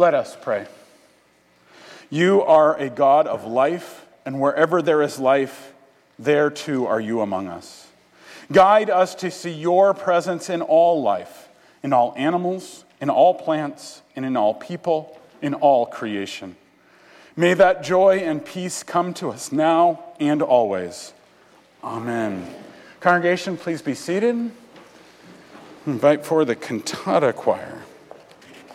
Let us pray. You are a God of life, and wherever there is life, there too are you among us. Guide us to see your presence in all life, in all animals, in all plants, and in all people, in all creation. May that joy and peace come to us now and always. Amen. Congregation, please be seated. Invite forward the cantata choir.